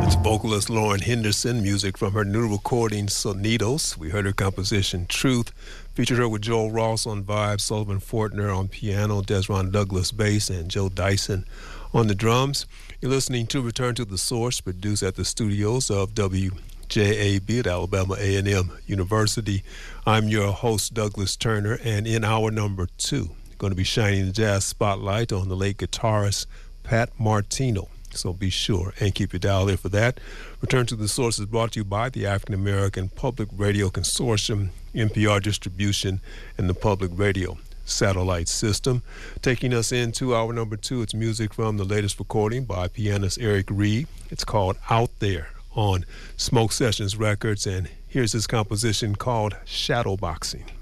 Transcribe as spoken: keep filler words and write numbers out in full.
Vocalist Lauren Henderson, music from her new recording, Sonidos. We heard her composition, Truth. Featured her with Joel Ross on vibes, Sullivan Fortner on piano, Desron Douglas bass, and Joe Dyson on the drums. You're listening to Return to the Source, produced at the studios of W J A B at Alabama A and M University. I'm your host, Douglas Turner, and in hour number two, going to be shining the jazz spotlight on the late guitarist Pat Martino. So be sure and keep your dial there for that. Return to the Source is brought to you by the African American Public Radio Consortium, N P R Distribution, and the Public Radio Satellite System. Taking us into hour number two, it's music from the latest recording by pianist Eric Reed. It's called Out There on Smoke Sessions Records, and here's his composition called Shadowboxing.